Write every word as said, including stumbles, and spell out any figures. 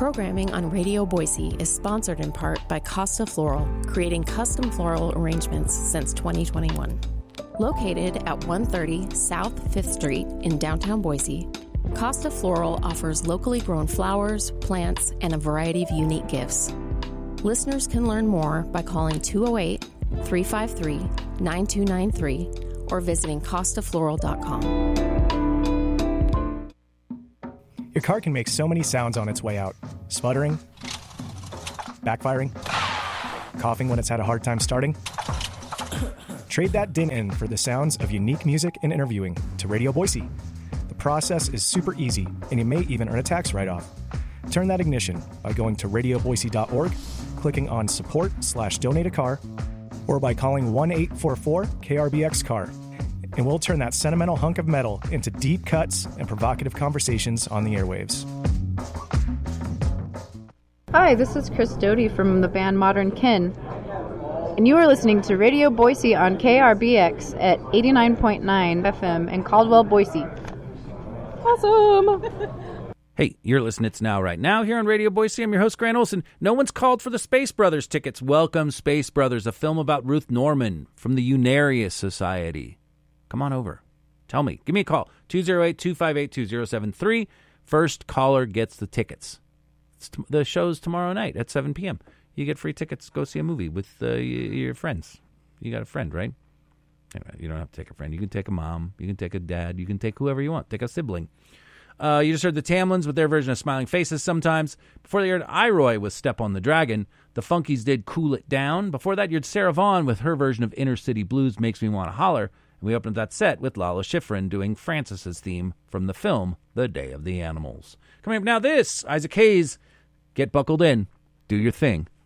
Programming on Radio Boise is sponsored in part by Costa Floral, creating custom floral arrangements since twenty twenty-one. Located at one thirty South fifth Street in downtown Boise, Costa Floral offers locally grown flowers, plants, and a variety of unique gifts. Listeners can learn more by calling two oh eight, three five three, nine two nine three or visiting costa floral dot com. Your car can make so many sounds on its way out. Sputtering, backfiring, coughing when it's had a hard time starting. Trade that din in for the sounds of unique music and interviewing to Radio Boise. The process is super easy, and you may even earn a tax write-off. Turn that ignition by going to radio boise dot org, clicking on support slash donate a car, or by calling one eight four four K R B X car. And we'll turn that sentimental hunk of metal into deep cuts and provocative conversations on the airwaves. Hi, this is Chris Doty from the band Modern Kin, and you are listening to Radio Boise on K R B X at eighty-nine point nine F M in Caldwell, Boise. Awesome! Hey, you're listening It's Now Right Now here on Radio Boise. I'm your host, Grant Olson. No one's called for the Space Brothers tickets. Welcome, Space Brothers, a film about Ruth Norman from the Unarius Society. Come on over. Tell me. Give me a call. two oh eight, two five eight, two oh seven three. First caller gets the tickets. It's t- the show's tomorrow night at seven p.m. You get free tickets. Go see a movie with uh, your friends. You got a friend, right? Anyway, you don't have to take a friend. You can take a mom. You can take a dad. You can take whoever you want. Take a sibling. Uh, you just heard the Tamlins with their version of Smiling Faces Sometimes. Before they heard Iroy with Step on the Dragon. The Funkies did Cool It Down. Before that, you heard Sarah Vaughan with her version of Inner City Blues Makes Me Want to Holler. And we opened that set with Lala Schifrin doing Francis's theme from the film The Day of the Animals. Coming up now, this, Isaac Hayes. Get buckled in. Do your thing.